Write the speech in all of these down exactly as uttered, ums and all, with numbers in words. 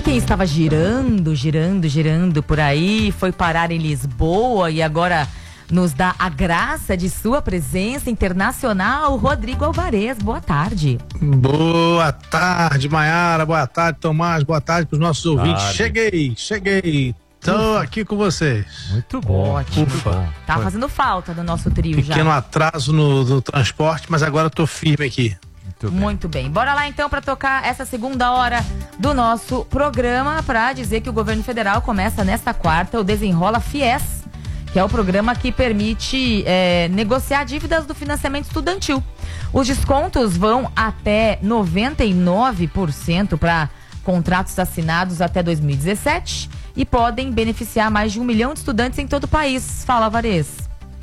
quem estava girando, girando, girando por aí, foi parar em Lisboa e agora nos dá a graça de sua presença internacional, Rodrigo Alvarez. Boa tarde. Boa tarde, Maiara. Boa tarde, Tomás. Boa tarde para os nossos ouvintes. Tarde. Cheguei, cheguei. Estou aqui com vocês. Muito bom. Ótimo. Muito bom. Tá Foi. fazendo falta do nosso trio já. Pequeno atraso no, no transporte, mas agora estou firme aqui. Muito bem. Muito bem. Bora lá então para tocar essa segunda hora do nosso programa para dizer que o governo federal começa nesta quarta o Desenrola Fies, que é o programa que permite é, negociar dívidas do financiamento estudantil. Os descontos vão até noventa e nove por cento para contratos assinados até dois mil e dezessete e podem beneficiar mais de um milhão de estudantes em todo o país. Fala, Alvarez.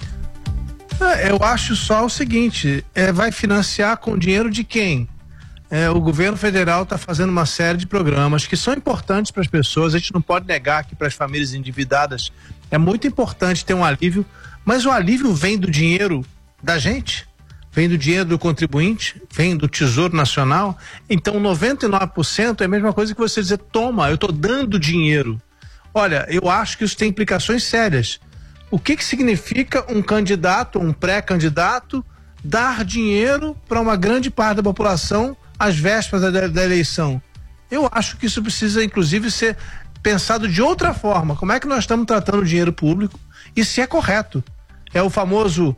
É, eu acho só o seguinte, é, vai financiar com dinheiro de quem? É, o governo federal está fazendo uma série de programas que são importantes para as pessoas. A gente não pode negar que para as famílias endividadas é muito importante ter um alívio, mas o alívio vem do dinheiro da gente, vem do dinheiro do contribuinte, vem do Tesouro Nacional. Então noventa e nove por cento é a mesma coisa que você dizer, toma, eu estou dando dinheiro. Olha, eu acho que isso tem implicações sérias. O que que significa um candidato, um pré-candidato, dar dinheiro para uma grande parte da população às vésperas da, da eleição? Eu acho que isso precisa, inclusive, ser pensado de outra forma. Como é que nós estamos tratando o dinheiro público e se é correto? É o famoso,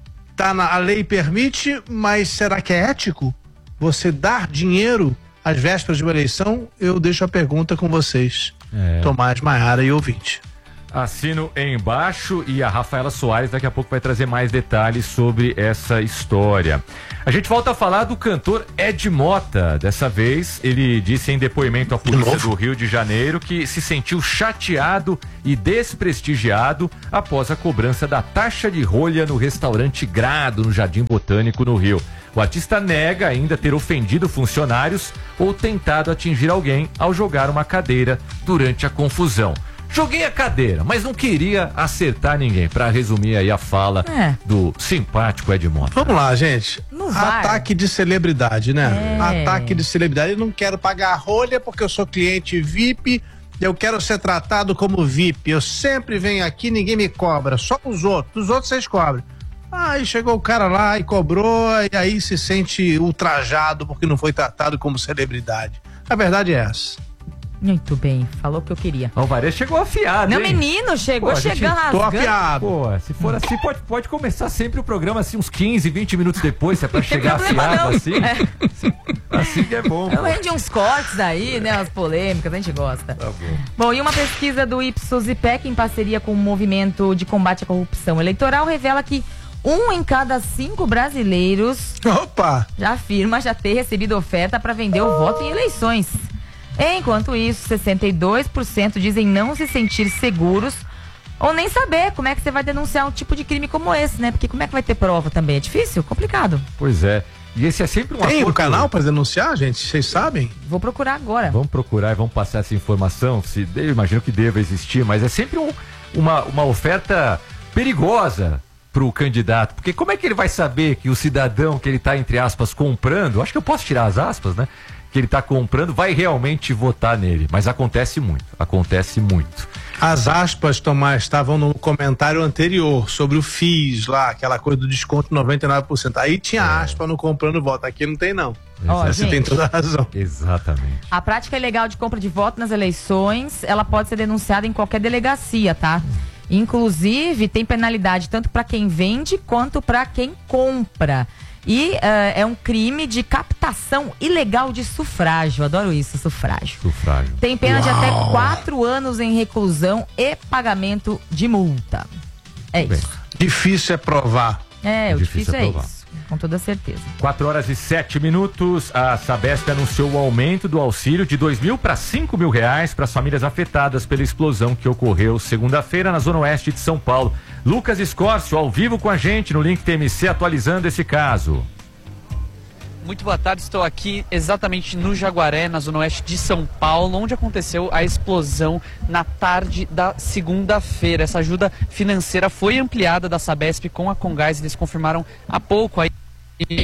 tá na, a lei permite, mas será que é ético você dar dinheiro às vésperas de uma eleição? Eu deixo a pergunta com vocês, É. Tomás, Maiara e ouvinte. Assino embaixo e a Rafaela Soares daqui a pouco vai trazer mais detalhes sobre essa história. A gente volta a falar do cantor Ed Mota. Dessa vez, ele disse em depoimento à polícia do Rio de Janeiro que se sentiu chateado e desprestigiado após a cobrança da taxa de rolha no restaurante Grado, no Jardim Botânico, no Rio. O artista nega ainda ter ofendido funcionários ou tentado atingir alguém ao jogar uma cadeira durante a confusão. Joguei a cadeira, mas não queria acertar ninguém. Pra resumir aí a fala É. do simpático Ed Mota. Vamos lá, gente. No VAR. Ataque de celebridade, né? É. Ataque de celebridade. Eu não quero pagar a rolha porque eu sou cliente V I P. Eu quero ser tratado como V I P. Eu sempre venho aqui, ninguém me cobra. Só os outros. Os outros vocês cobram. Aí chegou o cara lá e cobrou, e aí se sente ultrajado porque não foi tratado como celebridade. A verdade é essa. Muito bem, falou o que eu queria. O Alvarez chegou afiado, Meu hein? menino chegou Pô, a gente- chegando Tô rasgando. afiado. Pô, se for assim, pode, pode começar sempre o programa assim, uns quinze, vinte minutos depois, se é pra Não tem chegar problema, afiado não. assim. Assim que é bom. Eu pô. rende uns cortes aí, né? As polêmicas, a gente gosta. Tá bom. Bom, e uma pesquisa do Ipsos I P E C, em parceria com o Movimento de Combate à Corrupção Eleitoral, revela que um em cada cinco brasileiros Opa! já afirma já ter recebido oferta para vender o voto em eleições. Enquanto isso, sessenta e dois por cento dizem não se sentir seguros ou nem saber como é que você vai denunciar um tipo de crime como esse, né? Porque como é que vai ter prova também? É difícil? Complicado. Pois é. E esse é sempre um Tem assunto- o canal para denunciar, gente? Vocês sabem? Vou procurar agora. Vamos procurar e vamos passar essa informação. Se, eu imagino que deva existir, mas é sempre um- uma, uma oferta perigosa para o candidato. Porque como é que ele vai saber que o cidadão que ele está, entre aspas, comprando, acho que eu posso tirar as aspas, né? Que ele está comprando, vai realmente votar nele. Mas acontece muito, acontece muito. As aspas, Tomás, estavam no comentário anterior sobre o F I S lá, aquela coisa do desconto de noventa e nove por cento. Aí tinha aspa no comprando voto. Aqui não tem, não. Ó, Você gente, tem toda a razão. Exatamente. a prática ilegal de compra de voto nas eleições, ela pode ser denunciada em qualquer delegacia, tá? Inclusive, tem penalidade tanto para quem vende quanto para quem compra. E eh, é um crime de captação ilegal de sufrágio. Adoro isso, sufrágio. Sufrágio. Tem pena de até quatro anos em reclusão e pagamento de multa. É Bem. isso. Difícil é provar. É, o Difícil difícil é é provar. isso. Com toda certeza. quatro horas e sete minutos, a Sabesp anunciou o aumento do auxílio de dois mil para cinco mil reais para as famílias afetadas pela explosão que ocorreu segunda-feira na Zona Oeste de São Paulo. Lucas Escórcio, ao vivo com a gente no Link T M C, atualizando esse caso. Muito boa tarde, estou aqui exatamente no Jaguaré, na Zona Oeste de São Paulo, onde aconteceu a explosão na tarde da segunda-feira. Essa ajuda financeira foi ampliada da Sabesp com a Congás, eles confirmaram há pouco aí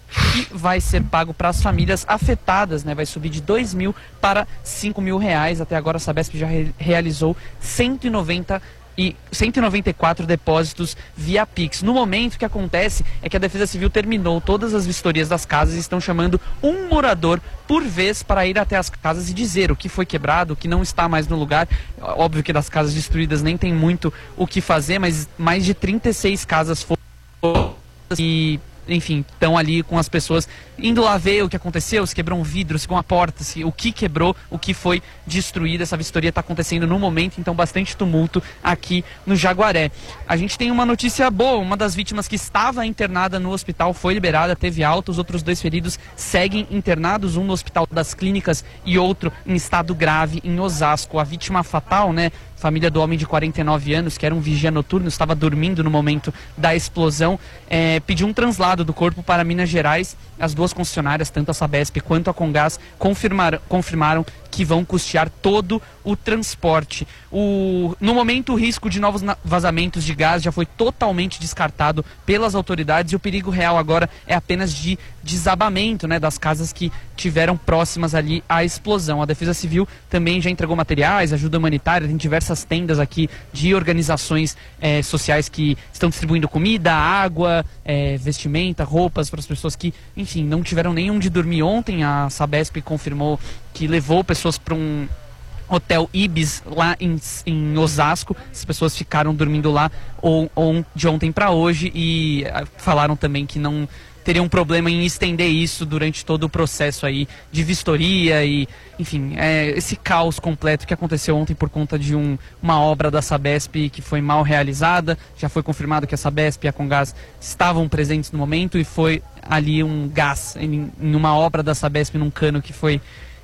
que vai ser pago para as famílias afetadas, né? Vai subir de dois mil para cinco mil reais. Até agora a Sabesp já re realizou cento e noventa e cento e noventa e quatro depósitos via Pix. No momento, o que acontece é que a Defesa Civil terminou todas as vistorias das casas e estão chamando um morador por vez para ir até as casas e dizer o que foi quebrado, o que não está mais no lugar. Óbvio que das casas destruídas nem tem muito o que fazer, mas mais de trinta e seis casas foram e... enfim, estão ali com as pessoas indo lá ver o que aconteceu, se quebrou um vidro, se com a porta, se o que quebrou, o que foi destruído. Essa vistoria está acontecendo no momento, então bastante tumulto aqui no Jaguaré. A gente tem uma notícia boa, uma das vítimas que estava internada no hospital foi liberada, teve alta, os outros dois feridos seguem internados, um no Hospital das Clínicas e outro em estado grave em Osasco. A vítima fatal, né, família do homem de quarenta e nove anos, que era um vigia noturno, estava dormindo no momento da explosão, é, pediu um translado do corpo para Minas Gerais. As duas concessionárias, tanto a Sabesp quanto a Comgás, confirmaram, confirmaram que vão custear todo o transporte. O, no momento, o risco de novos vazamentos de gás já foi totalmente descartado pelas autoridades e o perigo real agora é apenas de desabamento, né, das casas que tiveram próximas ali à explosão. A Defesa Civil também já entregou materiais, ajuda humanitária, tem diversas tendas aqui de organizações eh, sociais que estão distribuindo comida, água, eh, vestimenta, roupas para as pessoas que, enfim, não tiveram nenhum de dormir ontem. A Sabesp confirmou que levou pessoas para um Hotel Ibis lá em, em Osasco. As pessoas ficaram dormindo lá ou, ou de ontem para hoje e ah, falaram também que não teria um problema em estender isso durante todo o processo aí de vistoria e, enfim, é, esse caos completo que aconteceu ontem por conta de um, uma obra da Sabesp que foi mal realizada. Já foi confirmado que a Sabesp e a Comgás estavam presentes no momento e foi ali um gás em, em uma obra da Sabesp, num cano que foi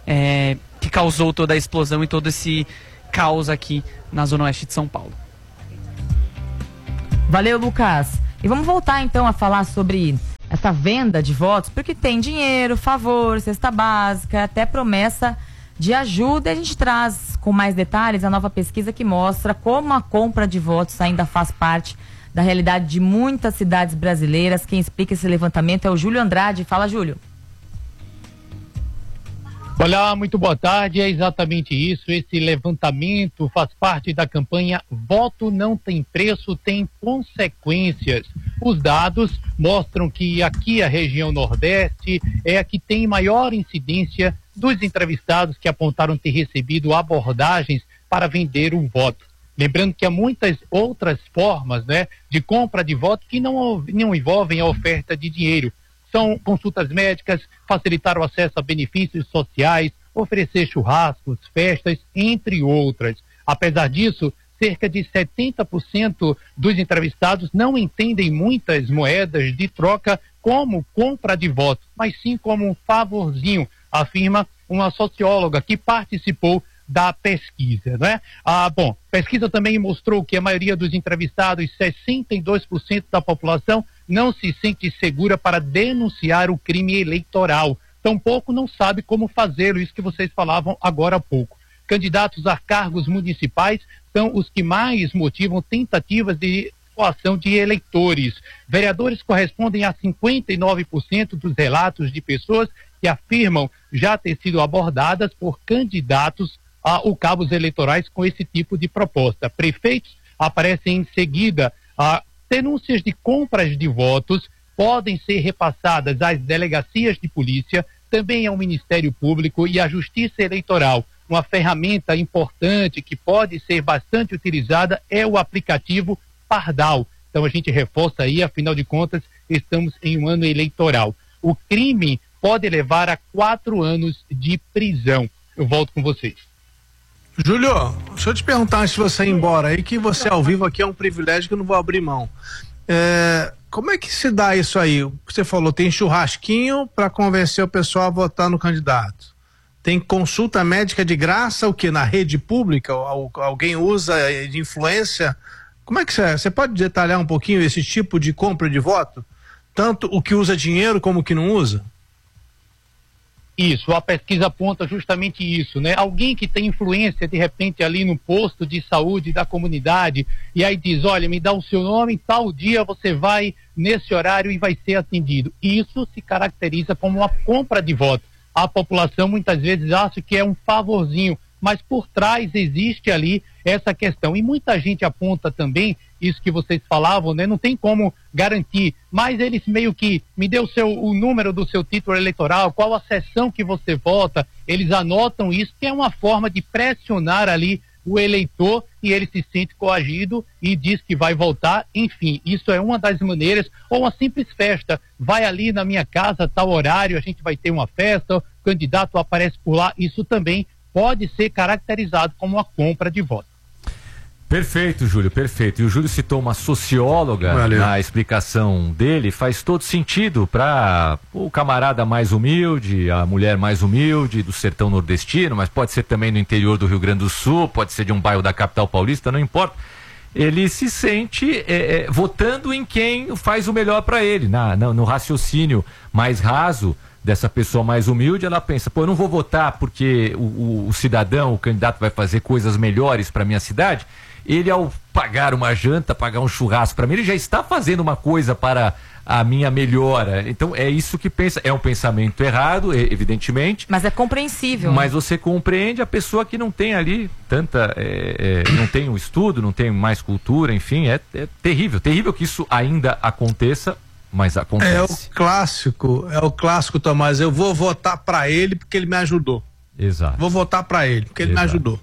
é, que causou toda a explosão e todo esse caos aqui na Zona Oeste de São Paulo. Valeu, Lucas. E vamos voltar então a falar sobre essa venda de votos, porque tem dinheiro, favor, cesta básica, até promessa de ajuda. E a gente traz com mais detalhes a nova pesquisa que mostra como a compra de votos ainda faz parte da realidade de muitas cidades brasileiras. Quem explica esse levantamento é o Júlio Andrade. Fala, Júlio. Olá, muito boa tarde. É exatamente isso. Esse levantamento faz parte da campanha Voto Não Tem Preço, Tem Consequências. Os dados mostram que aqui a região Nordeste é a que tem maior incidência dos entrevistados que apontaram ter recebido abordagens para vender o voto. Lembrando que há muitas outras formas, né, de compra de voto que não, não envolvem a oferta de dinheiro. São consultas médicas, facilitar o acesso a benefícios sociais, oferecer churrascos, festas, entre outras. Apesar disso, cerca de setenta por cento dos entrevistados não entendem muitas moedas de troca como compra de voto, mas sim como um favorzinho, afirma uma socióloga que participou da pesquisa, né? Ah, bom, pesquisa também mostrou que a maioria dos entrevistados, sessenta e dois por cento da população, não se sente segura para denunciar o crime eleitoral. Tampouco não sabe como fazê-lo, isso que vocês falavam agora há pouco. Candidatos a cargos municipais são os que mais motivam tentativas de coação de eleitores. Vereadores correspondem a cinquenta e nove por cento dos relatos de pessoas que afirmam já ter sido abordadas por candidatos a cabos eleitorais com esse tipo de proposta. Prefeitos aparecem em seguida. A denúncias de compras de votos podem ser repassadas às delegacias de polícia, também ao Ministério Público e à Justiça Eleitoral. Uma ferramenta importante que pode ser bastante utilizada é o aplicativo Pardal. Então a gente reforça aí, afinal de contas, estamos em um ano eleitoral. O crime pode levar a quatro anos de prisão. Eu volto com vocês. Júlio, deixa eu te perguntar antes de você ir embora aí, que você ao vivo aqui é um privilégio que eu não vou abrir mão. É, como é que se dá isso aí? Você falou, tem churrasquinho para convencer o pessoal a votar no candidato. Tem consulta médica de graça, o que? Na rede pública? Alguém usa de influência? Como é que você, você pode detalhar um pouquinho esse tipo de compra de voto? Tanto o que usa dinheiro como o que não usa? Isso, a pesquisa aponta justamente isso, né? Alguém que tem influência, de repente, ali no posto de saúde da comunidade, e aí diz, olha, me dá o seu nome, tal dia você vai nesse horário e vai ser atendido. Isso se caracteriza como uma compra de voto. A população muitas vezes acha que é um favorzinho, mas por trás existe ali essa questão. E muita gente aponta também, isso que vocês falavam, né? Não tem como garantir, mas eles meio que, me dê o, seu, o número do seu título eleitoral, qual a sessão que você vota, eles anotam isso, que é uma forma de pressionar ali o eleitor e ele se sente coagido e diz que vai votar. Enfim, isso é uma das maneiras, ou uma simples festa, vai ali na minha casa, tal horário, a gente vai ter uma festa, o candidato aparece por lá, isso também pode ser caracterizado como uma compra de voto. Perfeito, Júlio, perfeito. E o Júlio citou uma socióloga. Valeu. Na explicação dele, faz todo sentido para o camarada mais humilde, a mulher mais humilde do sertão nordestino, mas pode ser também no interior do Rio Grande do Sul, pode ser de um bairro da capital paulista, não importa. Ele se sente é, é, votando em quem faz o melhor para ele, na, na, no raciocínio mais raso dessa pessoa mais humilde. Ela pensa, pô, eu não vou votar porque o, o, o cidadão, o candidato vai fazer coisas melhores para minha cidade. Ele, ao pagar uma janta, pagar um churrasco para mim, ele já está fazendo uma coisa para a minha melhora. Então é isso que pensa, é um pensamento errado, evidentemente. Mas é compreensível. Mas você compreende a pessoa que não tem ali tanta, é, é, não tem o estudo, não tem mais cultura, enfim, é, é terrível, terrível que isso ainda aconteça. Mas acontece. É o clássico, é o clássico, Tomás. Eu vou votar para ele porque ele me ajudou. Exato. Vou votar para ele porque ele Exato. me ajudou.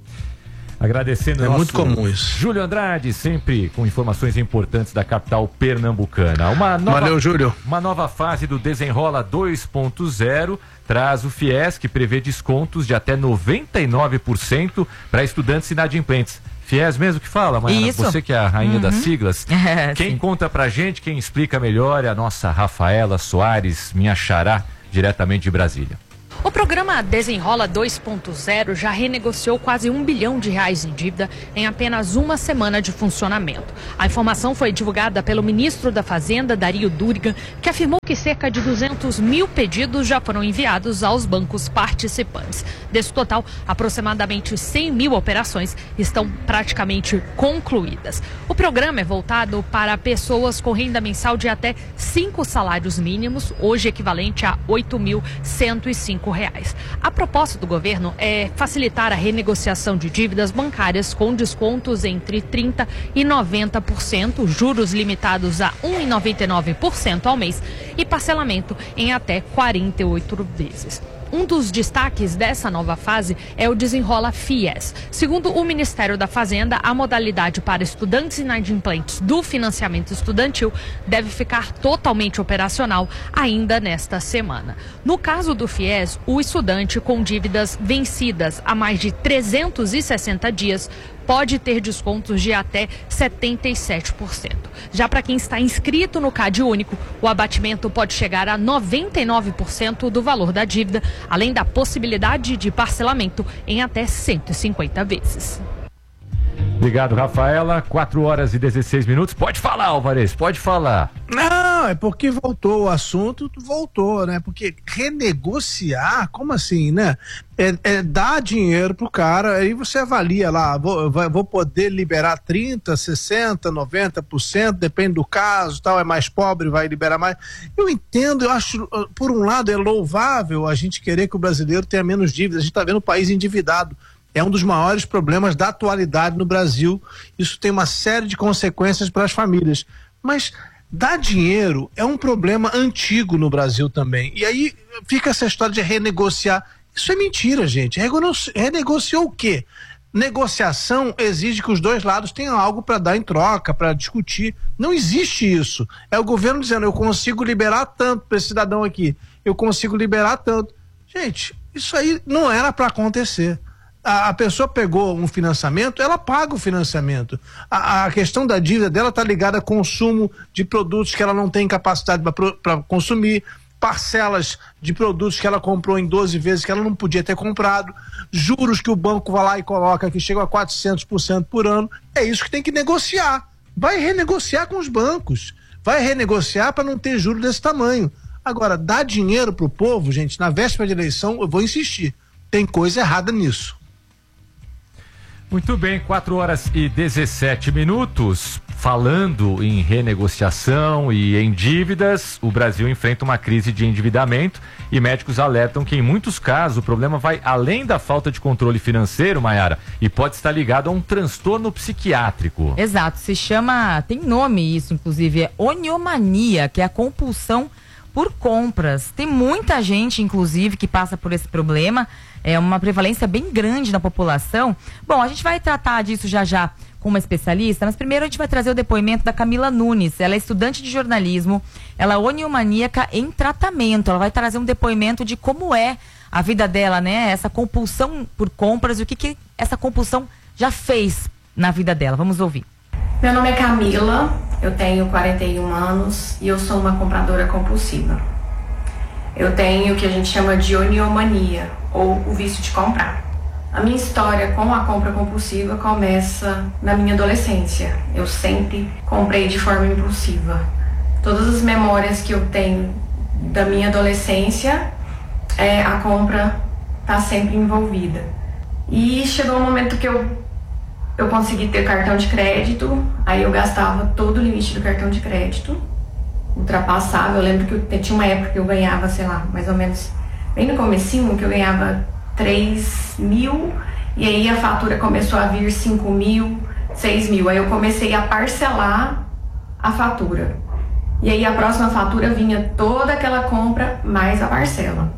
Agradecendo. É muito comum isso. Júlio Andrade, sempre com informações importantes da capital pernambucana. Uma nova, Valeu, Júlio. Uma nova fase do Desenrola dois ponto zero traz o FIES, que prevê descontos de até noventa e nove por cento para estudantes inadimplentes. FIES mesmo que fala, Maiana? Isso. Você que é a rainha uhum. das siglas. É, quem sim. conta pra gente, quem explica melhor é a nossa Rafaela Soares, minha xará, diretamente de Brasília. O programa Desenrola dois ponto zero já renegociou quase um bilhão de reais em dívida em apenas uma semana de funcionamento. A informação foi divulgada pelo ministro da Fazenda, Dario Durigan, que afirmou que cerca de duzentos mil pedidos já foram enviados aos bancos participantes. Desse total, aproximadamente cem mil operações estão praticamente concluídas. O programa é voltado para pessoas com renda mensal de até cinco salários mínimos, hoje equivalente a oito mil cento e cinco reais. A proposta do governo é facilitar a renegociação de dívidas bancárias com descontos entre trinta por cento e noventa por cento, juros limitados a um vírgula noventa e nove por cento ao mês e parcelamento em até quarenta e oito vezes. Um dos destaques dessa nova fase é o Desenrola FIES. Segundo o Ministério da Fazenda, a modalidade para estudantes inadimplentes do financiamento estudantil deve ficar totalmente operacional ainda nesta semana. No caso do FIES, o estudante com dívidas vencidas há mais de trezentos e sessenta dias pode ter descontos de até setenta e sete por cento. Já para quem está inscrito no Cade Único, o abatimento pode chegar a noventa e nove por cento do valor da dívida, além da possibilidade de parcelamento em até cento e cinquenta vezes. Obrigado, Rafaela. quatro horas e dezesseis minutos. Pode falar, Alvarez, pode falar. Não, é porque voltou o assunto, voltou, né? Porque renegociar, como assim, né? É, é dar dinheiro pro cara, aí você avalia lá, vou, vou poder liberar trinta, sessenta, noventa por cento, depende do caso, tal, é mais pobre, vai liberar mais. Eu entendo, eu acho, por um lado é louvável a gente querer que o brasileiro tenha menos dívidas, a gente tá vendo o país endividado. É um dos maiores problemas da atualidade no Brasil. Isso tem uma série de consequências para as famílias. Mas dar dinheiro é um problema antigo no Brasil também. E aí fica essa história de renegociar. Isso é mentira, gente. Renegociou o quê? Negociação exige que os dois lados tenham algo para dar em troca, para discutir. Não existe isso. É o governo dizendo, eu consigo liberar tanto para esse cidadão aqui. Eu consigo liberar tanto. Gente, isso aí não era para acontecer. A, a pessoa pegou um financiamento, ela paga o financiamento. A, a questão da dívida dela está ligada a consumo de produtos que ela não tem capacidade para consumir, parcelas de produtos que ela comprou em doze vezes que ela não podia ter comprado, juros que o banco vai lá e coloca que chegam a quatrocentos por cento por ano. É isso que tem que negociar. Vai renegociar com os bancos. Vai renegociar para não ter juros desse tamanho. Agora, dar dinheiro pro povo, gente, na véspera de eleição, eu vou insistir, tem coisa errada nisso. Muito bem, quatro horas e dezessete minutos. Falando em renegociação e em dívidas, o Brasil enfrenta uma crise de endividamento e médicos alertam que em muitos casos o problema vai além da falta de controle financeiro, Maiara, e pode estar ligado a um transtorno psiquiátrico. Exato, se chama, tem nome isso inclusive, é oniomania, que é a compulsão por compras. Tem muita gente, inclusive, que passa por esse problema, é uma prevalência bem grande na população. Bom, a gente vai tratar disso já já com uma especialista, mas primeiro a gente vai trazer o depoimento da Camila Nunes. Ela é estudante de jornalismo, ela é oniomaníaca em tratamento. Ela vai trazer um depoimento de como é a vida dela, né? Essa compulsão por compras e o que, que essa compulsão já fez na vida dela. Vamos ouvir. Meu nome é Camila, eu tenho quarenta e um anos e eu sou uma compradora compulsiva. Eu tenho o que a gente chama de oniomania, ou o vício de comprar. A minha história com a compra compulsiva começa na minha adolescência. Eu sempre comprei de forma impulsiva. Todas as memórias que eu tenho da minha adolescência, é, a compra está sempre envolvida. E chegou um momento que eu, eu consegui ter cartão de crédito, aí eu gastava todo o limite do cartão de crédito, ultrapassava. Eu lembro que eu, tinha uma época que eu ganhava, sei lá, mais ou menos, bem no comecinho, que eu ganhava três mil, e aí a fatura começou a vir cinco mil, seis mil. Aí eu comecei a parcelar a fatura. E aí a próxima fatura vinha toda aquela compra mais a parcela.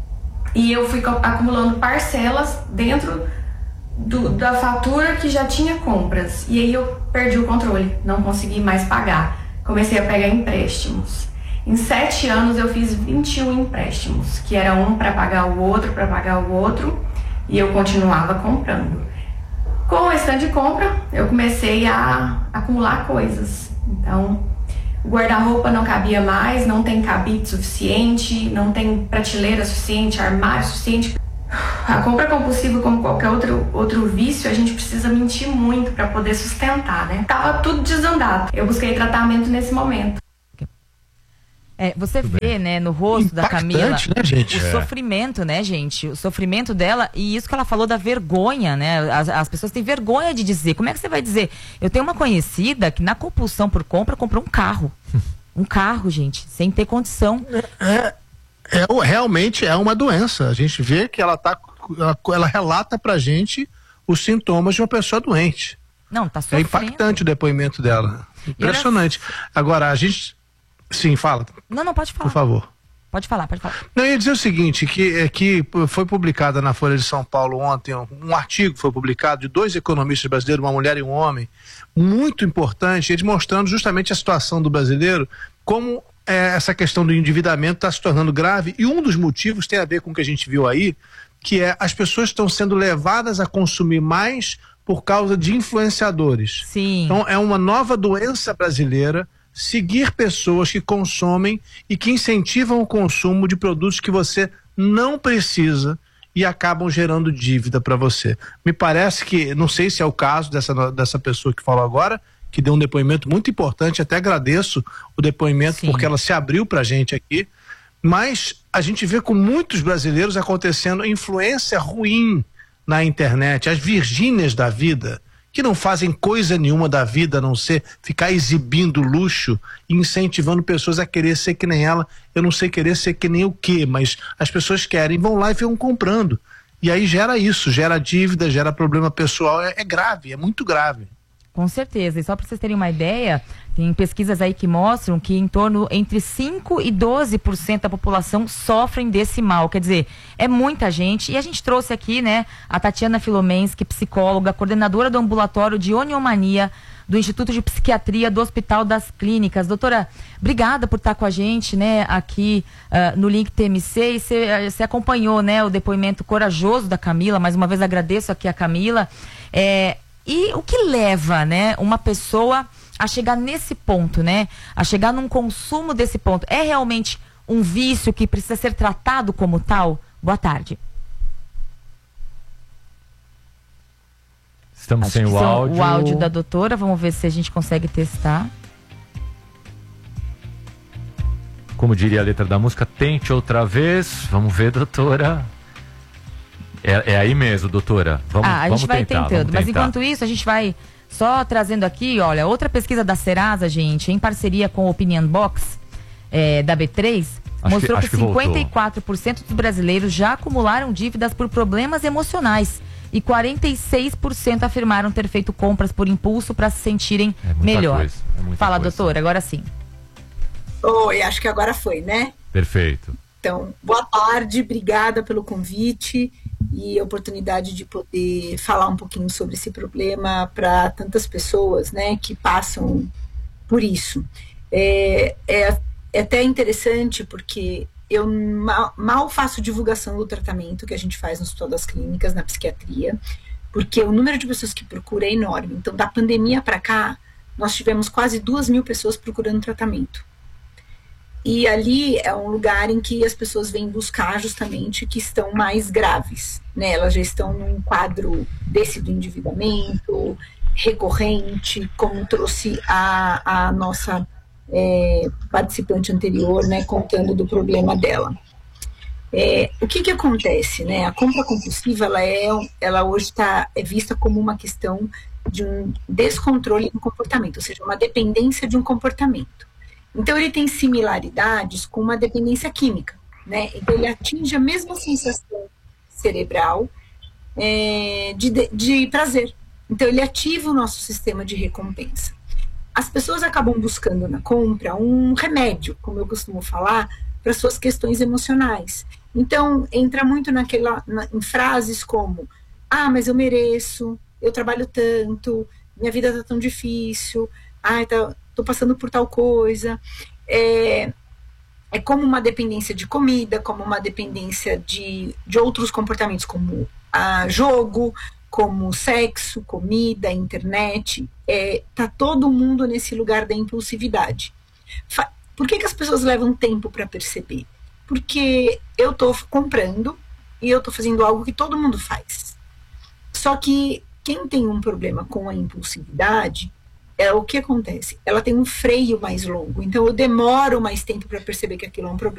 E eu fui acumulando parcelas dentro do, da fatura que já tinha compras. E aí eu perdi o controle, não consegui mais pagar. Comecei a pegar empréstimos. Em sete anos eu fiz vinte e um empréstimos, que era um para pagar o outro, para pagar o outro, e eu continuava comprando. Com o restante de compra, eu comecei a acumular coisas. Então, o guarda-roupa não cabia mais, não tem cabide suficiente, não tem prateleira suficiente, armário suficiente. A compra compulsiva, como qualquer outro, outro vício, a gente precisa mentir muito para poder sustentar, né? Tava tudo desandado. Eu busquei tratamento nesse momento. É, você Tudo vê, bem. né, no rosto da Camila, né, gente? o é. sofrimento, né, gente? O sofrimento dela, e isso que ela falou da vergonha, né? As, as pessoas têm vergonha de dizer. Como é que você vai dizer? Eu tenho uma conhecida que na compulsão por compra comprou um carro. Um carro, gente, sem ter condição. É, é, é, realmente é uma doença. A gente vê que ela tá, ela, ela relata pra gente os sintomas de uma pessoa doente. Não, tá sofrendo. É impactante o depoimento dela. Impressionante. Ela... Agora, a gente... Sim, fala. Não, não, pode falar. Por favor. Pode falar, pode falar. Não, eu ia dizer o seguinte, que, é, que foi publicada na Folha de São Paulo ontem, um, um artigo foi publicado de dois economistas brasileiros, uma mulher e um homem, muito importante, eles mostrando justamente a situação do brasileiro, como é, essa questão do endividamento está se tornando grave, e um dos motivos tem a ver com o que a gente viu aí, que é as pessoas estão sendo levadas a consumir mais por causa de influenciadores. Sim. Então é uma nova doença brasileira, seguir pessoas que consomem e que incentivam o consumo de produtos que você não precisa e acabam gerando dívida para você. Me parece que, não sei se é o caso dessa, dessa pessoa que falou agora, que deu um depoimento muito importante, até agradeço o depoimento, Sim. porque ela se abriu pra gente aqui, mas a gente vê com muitos brasileiros acontecendo influência ruim na internet, as Virgínias da vida, que não fazem coisa nenhuma da vida a não ser ficar exibindo luxo e incentivando pessoas a querer ser que nem ela. Eu não sei querer ser que nem o quê, mas as pessoas querem, vão lá e ficam comprando. E aí gera isso, gera dívida, gera problema pessoal, é, é grave, é muito grave. Com certeza, e só para vocês terem uma ideia, tem pesquisas aí que mostram que em torno entre cinco e doze por cento da população sofrem desse mal, quer dizer, é muita gente, e a gente trouxe aqui, né, a Tatiana Filomensky, psicóloga, coordenadora do ambulatório de oniomania do Instituto de Psiquiatria do Hospital das Clínicas. Doutora, obrigada por estar com a gente, né, aqui uh, no Link T M C, e você acompanhou, né, o depoimento corajoso da Camila, mais uma vez agradeço aqui a Camila, é... E o que leva, né, uma pessoa a chegar nesse ponto, né? A chegar num consumo desse ponto? É realmente um vício que precisa ser tratado como tal? Boa tarde. Estamos Acho sem o áudio. O áudio da doutora, vamos ver se a gente consegue testar. como diria a letra da música, tente outra vez. Vamos ver, doutora. É, é aí mesmo, doutora. Vamos, ah, a vamos gente vai tentar, tentando. vamos Mas tentar. enquanto isso, a gente vai só trazendo aqui, olha, outra pesquisa da Serasa, gente, em parceria com o Opinion Box, é, da B três, Acho mostrou que- que, acho que cinquenta e quatro por cento dos brasileiros já acumularam dívidas por problemas emocionais e quarenta e seis por cento afirmaram ter feito compras por impulso para se sentirem É muita melhor. coisa, é muita Fala, coisa. doutora, agora sim. Oi, acho que agora foi, né? Perfeito. Então, boa tarde, obrigada pelo convite e a oportunidade de poder falar um pouquinho sobre esse problema para tantas pessoas, né, que passam por isso. É, é, é até interessante porque eu mal, mal faço divulgação do tratamento que a gente faz no Hospital das Clínicas, na psiquiatria, porque o número de pessoas que procura é enorme. Então, da pandemia para cá, nós tivemos quase duas mil pessoas procurando tratamento. E ali é um lugar em que as pessoas vêm buscar justamente que estão mais graves, né? Elas já estão num quadro desse do endividamento recorrente, como trouxe a, a nossa é, participante anterior, né, contando do problema dela. É, o que que acontece, né? A compra compulsiva, ela, é, ela hoje está é vista como uma questão de um descontrole do comportamento, ou seja, uma dependência de um comportamento. Então, ele tem similaridades com uma dependência química, né? Então, ele atinge a mesma sensação cerebral é, de, de prazer. Então, ele ativa o nosso sistema de recompensa. As pessoas acabam buscando na compra um remédio, como eu costumo falar, para suas questões emocionais. Então, entra muito naquela, na, em frases como: ah, mas eu mereço, eu trabalho tanto, minha vida está tão difícil, ai, tá, tô passando por tal coisa. É, é como uma dependência de comida, como uma dependência de, de outros comportamentos, como ah, jogo, como sexo, comida, internet. É, tá todo mundo nesse lugar da impulsividade. Fa- Por que que as pessoas levam tempo para perceber? Porque eu tô comprando e eu tô fazendo algo que todo mundo faz. Só que quem tem um problema com a impulsividade, é o que acontece? Ela tem um freio mais longo, então eu demoro mais tempo para perceber que aquilo é um problema.